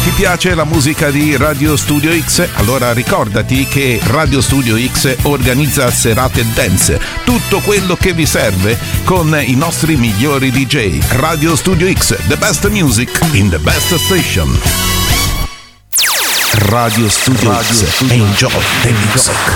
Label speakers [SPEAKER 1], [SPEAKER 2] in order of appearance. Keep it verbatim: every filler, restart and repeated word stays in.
[SPEAKER 1] Ti piace la musica di Radio Studio X? Allora ricordati che Radio Studio X organizza serate dance, tutto quello che vi serve con i nostri migliori D J. Radio Studio X, the best music in the best station. Radio Studio Radio X, Studio Enjoy the music.